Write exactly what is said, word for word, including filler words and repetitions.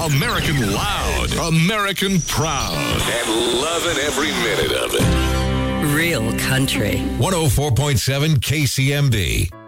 American loud, American proud, and loving every minute of it. Real country. one oh four point seven K C M B.